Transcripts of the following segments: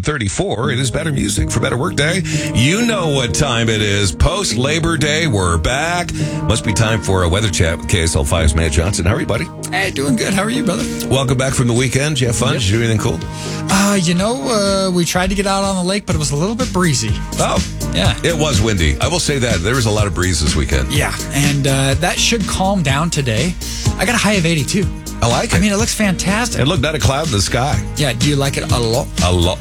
7:34. It is better music for better work day. You know what time it is. Post Labor Day, we're back. Must be time for a weather chat with KSL 5's Matt Johnson. How are you, buddy? Hey, doing good. How are you, brother? Welcome back from the weekend. Did you have fun? Yep. Did you do anything cool? We tried to get out on the lake, but it was a little bit breezy. Oh, Yeah. it was windy. I will say that. There was a lot of breeze this weekend. Yeah, and that should calm down today. I got a high of 82. I like it. I mean, it looks fantastic. And look, not a cloud in the sky. Yeah, do you like it a lot? A lot.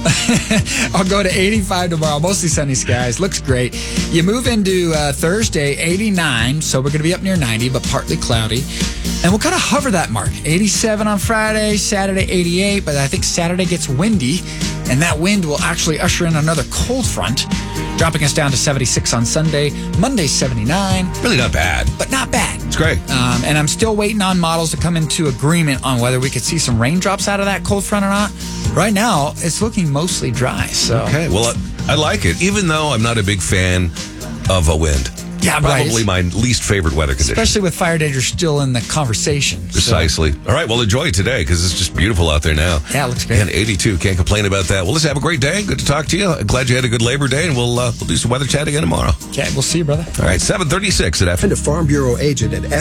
I'll go to 85 tomorrow. Mostly sunny skies. Looks great. You move into Thursday, 89. So we're going to be up near 90, but partly cloudy. And we'll kind of hover that mark. 87 on Friday, Saturday, 88. But I think Saturday gets windy. And that wind will actually usher in another cold front, dropping us down to 76 on Sunday. Monday, 79. Really not bad. But not bad. It's great. And I'm still waiting on models to come into agreement on whether we could see some raindrops out of that cold front or not. Right now, it's looking mostly dry. So Okay, well, I like it, even though I'm not a big fan of a wind. Yeah, Probably right. my least favorite weather condition. Especially with fire danger still in the conversation. So, Precisely. All right, well, enjoy it today because it's just beautiful out there now. yeah, it looks great. And 82, can't complain about that. Well, let's have a great day. Good to talk to you. I'm glad you had a good Labor Day, and we'll do some weather chat again tomorrow. Okay, we'll see you, brother. All right, 7:36 at F. And a Farm Bureau agent at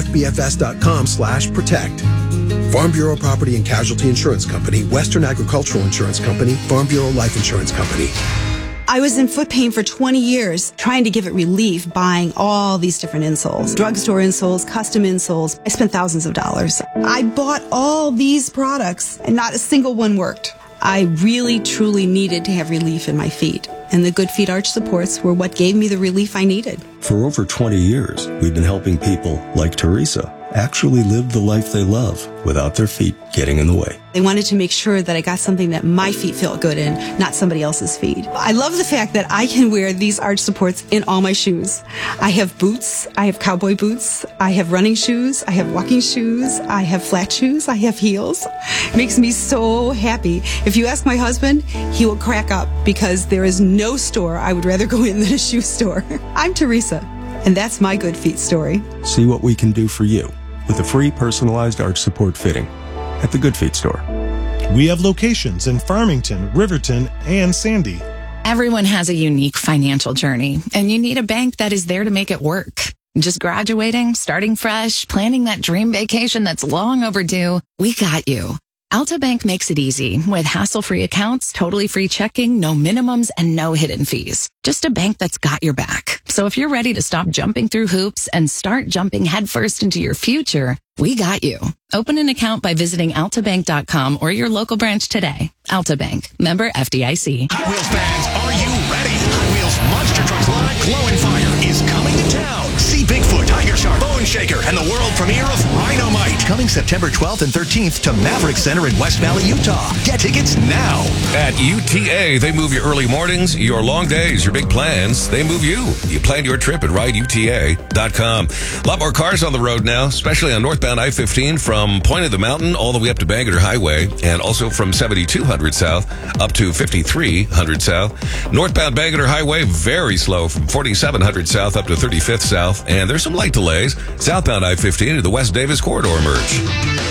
fbfs.com/protect. Farm Bureau Property and Casualty Insurance Company, Western Agricultural Insurance Company, Farm Bureau Life Insurance Company. I was in foot pain for 20 years, trying to give it relief, buying all these different insoles. Drugstore insoles, custom insoles. I spent thousands of dollars. I bought all these products, and not a single one worked. I really, truly needed to have relief in my feet. And the Good Feet arch supports were what gave me the relief I needed. For over 20 years, we've been helping people like Teresa actually live the life they love without their feet getting in the way. They wanted to make sure that I got something that my feet felt good in, not somebody else's feet. I love the fact that I can wear these arch supports in all my shoes. I have boots, I have cowboy boots, I have running shoes, I have walking shoes, I have flat shoes, I have heels. It makes me so happy. If you ask my husband, he will crack up because there is no store I would rather go in than a shoe store. I'm Teresa, and that's my Good Feet story. See what we can do for you with a free personalized arch support fitting at the Good Feet store. We have locations in Farmington, Riverton, and Sandy. Everyone has a unique financial journey, and you need a bank that is there to make it work. Just graduating, starting fresh, planning that dream vacation that's long overdue, we got you. Alta Bank makes it easy with hassle-free accounts, totally free checking, no minimums, and no hidden fees. Just a bank that's got your back. So if you're ready to stop jumping through hoops and start jumping headfirst into your future, we got you. Open an account by visiting altabank.com or your local branch today. Alta Bank, member FDIC. Hot Wheels fans, are you ready? Hot Wheels Monster Trucks Live Glowing Fire is coming to town. See Bigfoot, Tiger Shark, Bone Shaker, and the world premiere of Rhinomite. Coming September 12th and 13th to Maverick Center in West Valley, Utah. Get tickets now. At UTA, they move your early mornings, your long days, your big plans. They move you. You plan your trip at rideuta.com. A lot more cars on the road now, especially on northbound I-15 from Point of the Mountain all the way up to Bangerter Highway, and also from 7200 South up to 5300 South. Northbound Bangerter Highway, very slow from 4700 South up to 35th South, and there's some light delays. Southbound I-15 to the West Davis Corridor merge.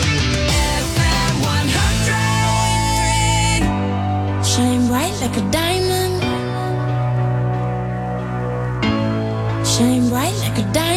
Shine bright like a diamond. Shine bright like a diamond.